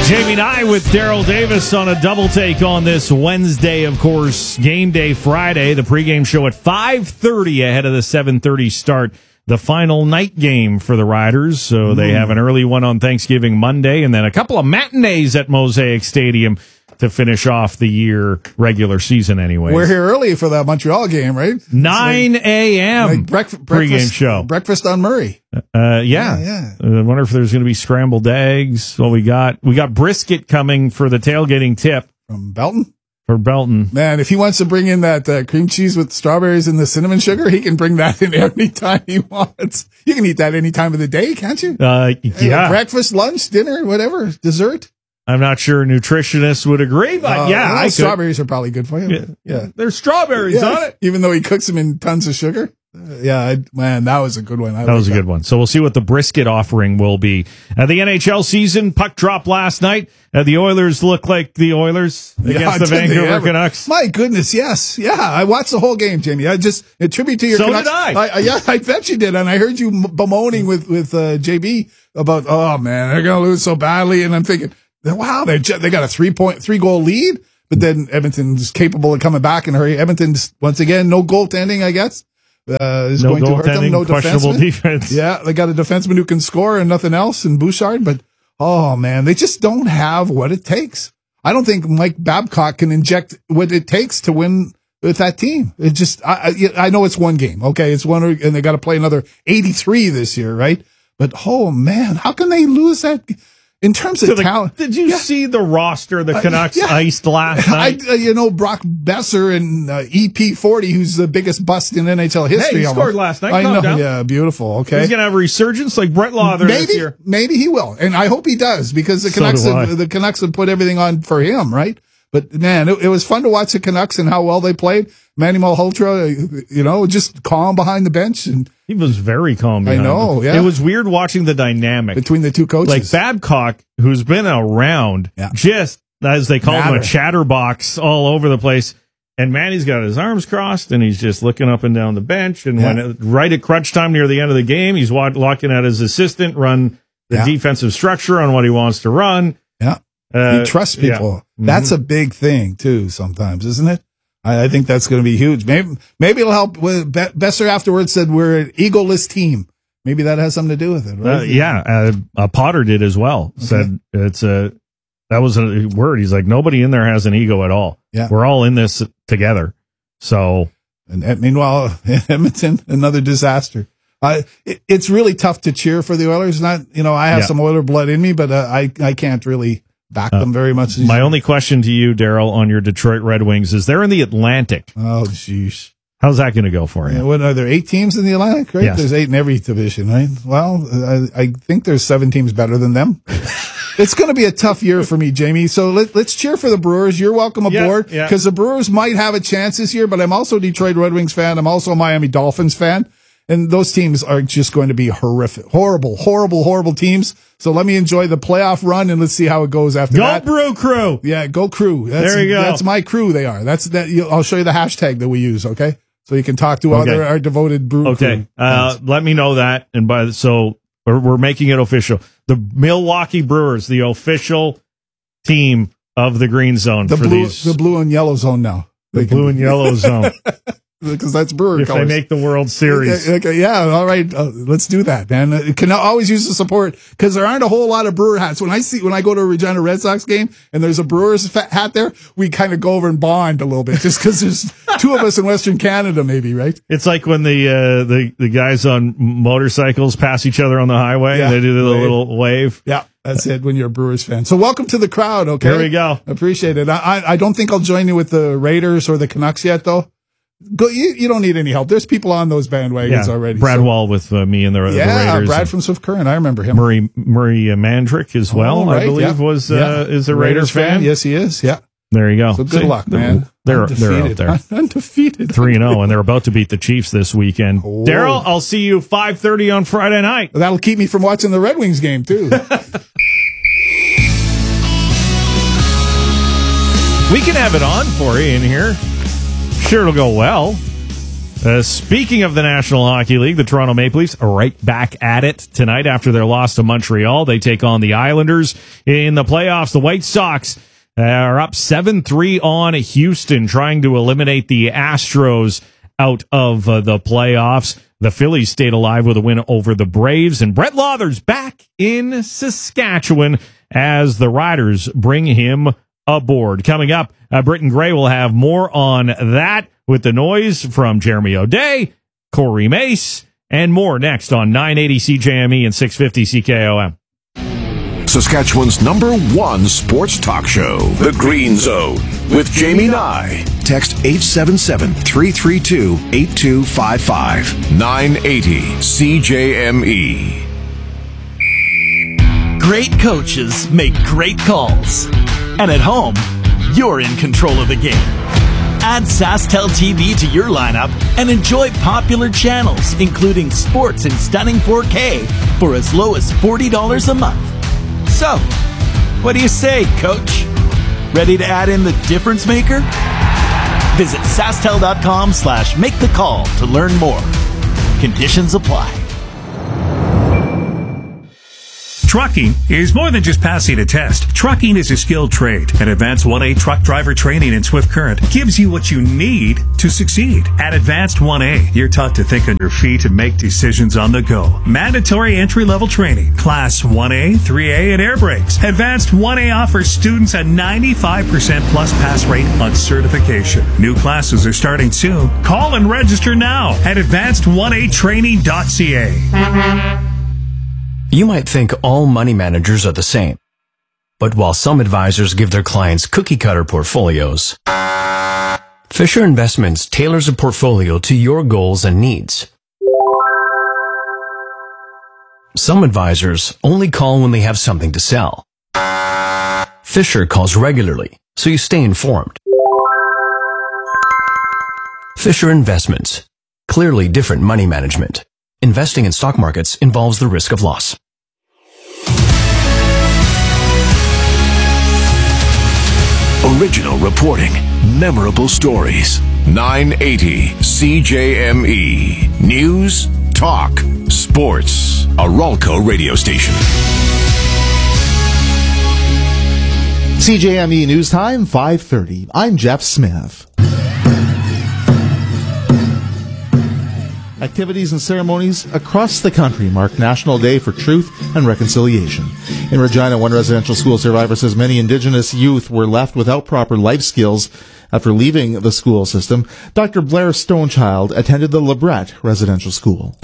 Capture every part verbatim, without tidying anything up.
Jamie Nye with Daryl Davis on a double take on this Wednesday, of course, game day Friday. The pregame show at five thirty ahead of the seven thirty start. The final night game for the Riders. So they have an early one on Thanksgiving Monday and then a couple of matinees at Mosaic Stadium to finish off the year regular season anyway. We're here early for that Montreal game, right? nine a.m. Like brec- pregame breakfast, show. Breakfast on Murray. Uh, yeah. Yeah, yeah. Uh, I wonder if there's going to be scrambled eggs. Well, we got we got brisket coming for the tailgating tip From Belton? for Belton. Man, if he wants to bring in that uh, cream cheese with strawberries and the cinnamon sugar, he can bring that in any time he wants. You can eat that any time of the day, can't you? Uh, yeah. Uh, breakfast, lunch, dinner, whatever, dessert. I'm not sure nutritionists would agree, but Uh, yeah, well, I could. strawberries are probably good for you. Yeah. Yeah. There's strawberries Yeah. on it. Even though he cooks them in tons of sugar. Uh, yeah, I, man, that was a good one. I That like was a good one. So we'll see what the brisket offering will be. Uh, the N H L season puck drop last night. Uh, the Oilers look like the Oilers against Yeah, the did they Vancouver ever. Canucks. My goodness, yes. Yeah, I watched the whole game, Jamie. I just, a tribute to your So Canucks. did I. I, I. Yeah, I bet you did. And I heard you m- bemoaning with, with uh, J B about, oh, man, they're going to lose so badly. And I'm thinking, wow, they they got a three point, three goal lead. But then Edmonton's capable of coming back in a hurry. Edmonton's, once again, no goaltending, I guess. Uh, is No going to hurt them. goaltending, No questionable defenseman. defense. Yeah, they got a defenseman who can score and nothing else in Bouchard, but oh man, they just don't have what it takes. I don't think Mike Babcock can inject what it takes to win with that team. It just, I, I, I know it's one game. Okay. It's one, and they got to play another eighty-three this year, right? But oh man, how can they lose that? In terms of So the- talent, did you yeah. see the roster the Uh, Canucks yeah. iced last I, night? uh, you know, Brock Besser and uh, E P forty, who's the biggest bust in N H L history. he almost. scored last night. I Calm know. down. Yeah, beautiful. Okay. He's going to have a resurgence like Brett Lauther maybe, this year. maybe he will, and I hope he does because the So Canucks, do I. have, the Canucks have put everything on for him, right? But man, it, it was fun to watch the Canucks and how well they played. Manny Malhotra, you know, just calm behind the bench and He was very calm. I behind know, him. yeah. It was weird watching the dynamic. between the two coaches. Like Babcock, who's been around, Yeah. just as they call him, a Matter. chatterbox all over the place. And Manny's got his arms crossed, and he's just looking up and down the bench. And when Yeah. it, right at crunch time near the end of the game, he's wa- looking at his assistant run the Yeah. defensive structure on what he wants to run. yeah, Uh, he trusts yeah. people. Mhm. That's a big thing too. Sometimes, isn't it? I, I think that's going to be huge. Maybe, maybe it'll help. With Be- Besser afterwards said we're an egoless team. Maybe that has something to do with it, right? Uh, yeah, uh, uh, Potter did as well. Said it's a that was a word. He's like, nobody in there has an ego at all. Yeah. We're all in this together. So And, and meanwhile, Edmonton, another disaster. Uh, it, it's really tough to cheer for the Oilers. Not, you know, I have Yeah. some Oiler blood in me, but uh, I, I can't really back Uh, them very much. my only question to you, Daryl, on your Detroit Red Wings is they're in the Atlantic. Oh, jeez. How's that going to go for you? Yeah, what are there eight teams in the Atlantic, right? Yes. There's eight in every division, right? Well, I, I think there's seven teams better than them. It's going to be a tough year for me, Jamie. So let, let's cheer for the Brewers. You're welcome Yeah, aboard yeah. because the Brewers might have a chance this year, but I'm also a Detroit Red Wings fan. I'm also a Miami Dolphins fan. And those teams are just going to be horrific, horrible, horrible, horrible teams. So let me enjoy the playoff run and let's see how it goes after Go that. Brew Crew! Yeah, go crew. That's, There you go. That's my crew. They are. That's that. You, I'll show you the hashtag that we use. Okay, so you can talk to Okay. other our devoted brew. Okay, crew. uh, let me know that. And by the, so we're, we're making it official. The Milwaukee Brewers, the official team of the Green Zone the for blue, these the blue and yellow zone now. the blue and yellow zone. Because that's brewer If colors. they make the World Series. Okay, okay, yeah, all right. Uh, let's do that, man. Uh, You can always use the support because there aren't a whole lot of brewer hats. When I see when I go to a Regina Red Sox game and there's a Brewers fa- hat there, we kind of go over and bond a little bit just because there's two of us in Western Canada, maybe, right? It's like when the uh, the the guys on motorcycles pass each other on the highway. Yeah. They do the Wave. little wave. Yeah, that's it. When you're a Brewers fan, so welcome to the crowd. Okay, Here we go. Appreciate it. I I, I don't think I'll join you with the Raiders or the Canucks yet, though. Go, you, you don't need any help. There's people on those bandwagons Yeah, already. Brad so- Wall with uh, me and the, the Yeah, Raiders. Brad from Swift Current. I remember him. Murray Murray uh, Mandrick as well, Oh, I right, believe, yeah. was uh, Yeah. is a Raiders, fan. Yes, he is. Yeah. There you go. So good See, luck, man. They're they're out there. Undefeated. three and oh, and they're about to beat the Chiefs this weekend. Oh. Daryl, I'll see you five thirty on Friday night. That'll keep me from watching the Red Wings game, too. We can have it on for you in here. Sure, it'll go well. Uh, speaking of the National Hockey League, the Toronto Maple Leafs are right back at it tonight after their loss to Montreal. They take on the Islanders in the playoffs. The White Sox are up seven three on Houston, trying to eliminate the Astros out of uh, the playoffs. The Phillies stayed alive with a win over the Braves, and Brett Lauther's back in Saskatchewan as the Riders bring him aboard. Coming up, uh, Britton Gray will have more on that with the noise from Jeremy O'Day, Corey Mace, and more next on nine eighty C J M E and six fifty C K O M. Saskatchewan's number one sports talk show, The Green Zone, with Jamie Nye. Text eight seven seven, three three two, eight two five five. nine eighty C J M E. Great coaches make great calls. And at home, you're in control of the game. Add SaskTel T V to your lineup and enjoy popular channels, including sports in stunning four K for as low as forty dollars a month. So, what do you say, Coach? Ready to add in the difference maker? Visit SaskTel.com slash make the call to learn more. Conditions apply. Trucking is more than just passing a test. Trucking is a skilled trade, and Advanced one A truck driver training in Swift Current gives you what you need to succeed. At Advanced one A, you're taught to think on your feet and make decisions on the go. Mandatory entry-level training, Class one A, three A, and air brakes. Advanced one A offers students a ninety-five percent plus pass rate on certification. New classes are starting soon. Call and register now at advanced one a training dot c a. You might think all money managers are the same. But while some advisors give their clients cookie-cutter portfolios, Fisher Investments tailors a portfolio to your goals and needs. Some advisors only call when they have something to sell. Fisher calls regularly, so you stay informed. Fisher Investments. Clearly different money management. Investing in stock markets involves the risk of loss. Original reporting, memorable stories. nine eighty C J M E. News, talk, sports. A Ralco radio station. C J M E News Time, five thirty. I'm Jeff Smith. Activities and ceremonies across the country mark National Day for Truth and Reconciliation. In Regina, one residential school survivor says many Indigenous youth were left without proper life skills after leaving the school system. Doctor Blair Stonechild attended the LeBret Residential School.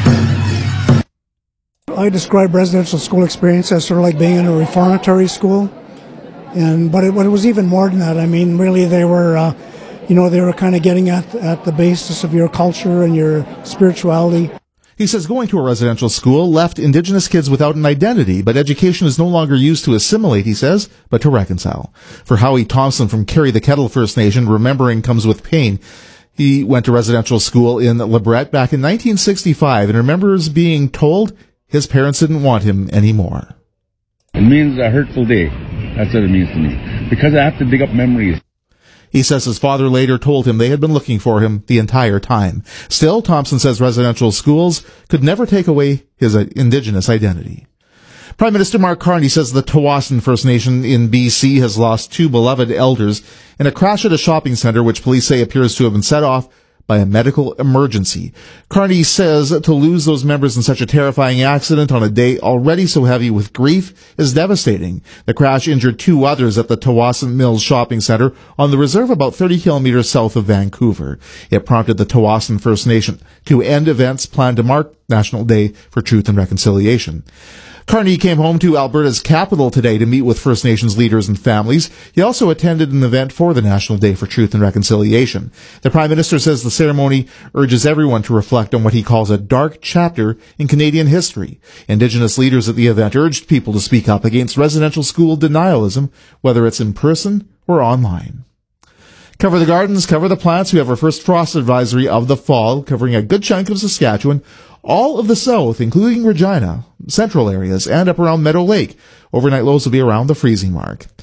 I describe residential school experience as sort of like being in a reformatory school, and but it, but it was even more than that. I mean, really, they were. Uh, You know, they were kind of getting at at the basis of your culture and your spirituality. He says going to a residential school left Indigenous kids without an identity, but education is no longer used to assimilate, he says, but to reconcile. For Howie Thompson from Carry the Kettle First Nation, remembering comes with pain. He went to residential school in LeBret back in nineteen sixty-five and remembers being told his parents didn't want him anymore. It means a hurtful day. That's what it means to me. Because I have to dig up memories. He says his father later told him they had been looking for him the entire time. Still, Thompson says residential schools could never take away his Indigenous identity. Prime Minister Mark Carney says the Tsawwassen First Nation in B C has lost two beloved elders in a crash at a shopping center which police say appears to have been set off by a medical emergency. Carney says to lose those members in such a terrifying accident on a day already so heavy with grief is devastating. The crash injured two others at the Tsawwassen Mills Shopping Center on the reserve about thirty kilometers south of Vancouver. It prompted the Tsawwassen First Nation to end events planned to mark National Day for Truth and Reconciliation. Carney came home to Alberta's capital today to meet with First Nations leaders and families. He also attended an event for the National Day for Truth and Reconciliation. The Prime Minister says the ceremony urges everyone to reflect on what he calls a dark chapter in Canadian history. Indigenous leaders at the event urged people to speak up against residential school denialism, whether it's in person or online. Cover the gardens, cover the plants. We have our first frost advisory of the fall, covering a good chunk of Saskatchewan, all of the south, including Regina, central areas, and up around Meadow Lake. Overnight lows will be around the freezing mark.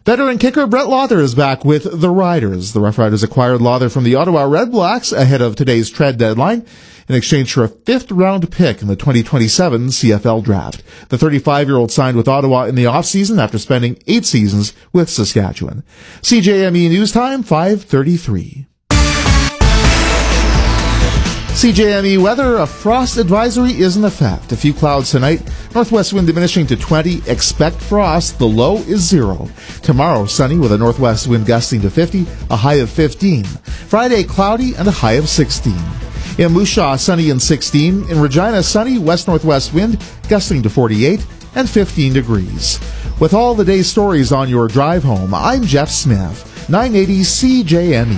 Veteran kicker Brett Lawther is back with the Riders. The Rough Riders acquired Lawther from the Ottawa Redblacks ahead of today's trade deadline in exchange for a fifth-round pick in the twenty twenty-seven C F L draft. The thirty-five-year-old signed with Ottawa in the offseason after spending eight seasons with Saskatchewan. C J M E News Time, five thirty-three. C J M E weather, a frost advisory is in effect. A few clouds tonight. Northwest wind diminishing to twenty. Expect frost. The low is zero. Tomorrow, sunny with a northwest wind gusting to fifty, a high of fifteen. Friday, cloudy and a high of sixteen. In Moose Jaw, sunny and sixteen. In Regina, sunny, west-northwest wind gusting to forty-eight and fifteen degrees. With all the day's stories on your drive home, I'm Jeff Smith, nine eighty C J M E.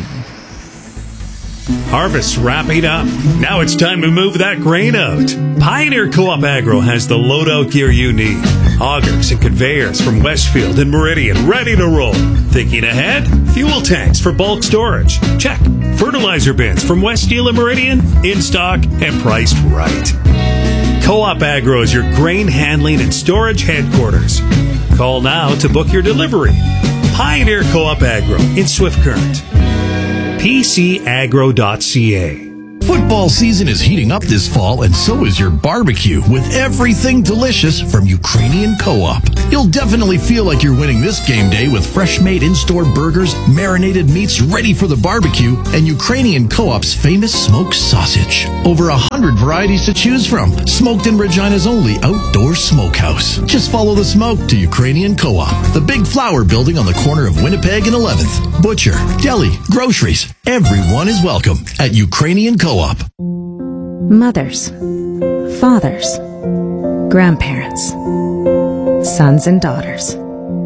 Harvest's wrapping up. Now it's time to move that grain out. Pioneer Co-op Agro has the loadout gear you need. Augers and conveyors from Westfield and Meridian ready to roll. Thinking ahead? Fuel tanks for bulk storage. Check. Fertilizer bins from West Steel and Meridian in stock and priced right. Co-op Agro is your grain handling and storage headquarters. Call now to book your delivery. Pioneer Co-op Agro in Swift Current. P C agro dot C A. Football season is heating up this fall, and so is your barbecue with everything delicious from Ukrainian Co-op. You'll definitely feel like you're winning this game day with fresh-made in-store burgers, marinated meats ready for the barbecue, and Ukrainian Co-op's famous smoked sausage. Over a hundred varieties to choose from. Smoked in Regina's only outdoor smokehouse. Just follow the smoke to Ukrainian Co-op, the big flower building on the corner of Winnipeg and eleventh. Butcher, deli, groceries. Everyone is welcome at Ukrainian Co-op. Mothers, fathers, grandparents, sons and daughters.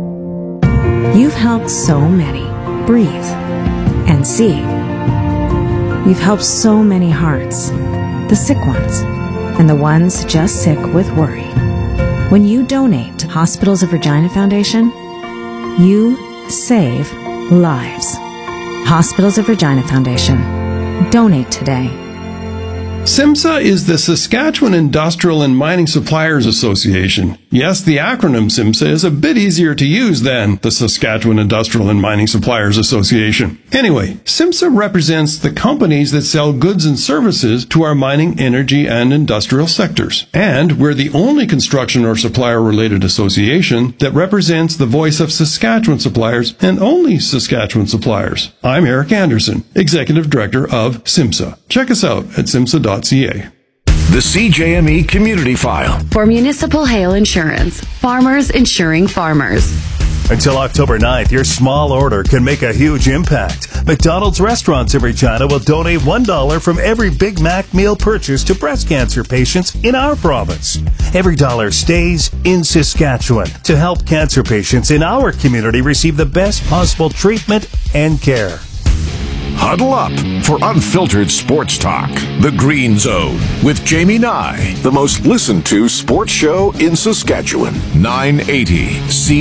You've helped so many breathe and see. You've helped so many hearts, the sick ones and the ones just sick with worry. When you donate to Hospitals of Regina Foundation, you save lives. Hospitals of Regina Foundation. Donate today. SIMSA is the Saskatchewan Industrial and Mining Suppliers Association. Yes, the acronym SIMSA is a bit easier to use than the Saskatchewan Industrial and Mining Suppliers Association. Anyway, SIMSA represents the companies that sell goods and services to our mining, energy, and industrial sectors. And we're the only construction or supplier-related association that represents the voice of Saskatchewan suppliers and only Saskatchewan suppliers. I'm Eric Anderson, Executive Director of SIMSA. Check us out at simsa dot c a. The C J M E Community File. For Municipal Hail Insurance, farmers insuring farmers. Until October ninth, your small order can make a huge impact. McDonald's restaurants in Regina will donate one dollar from every Big Mac meal purchase to breast cancer patients in our province. Every dollar stays in Saskatchewan to help cancer patients in our community receive the best possible treatment and care. Huddle up for unfiltered sports talk. The Green Zone with Jamie Nye, the most listened to sports show in Saskatchewan. nine eighty C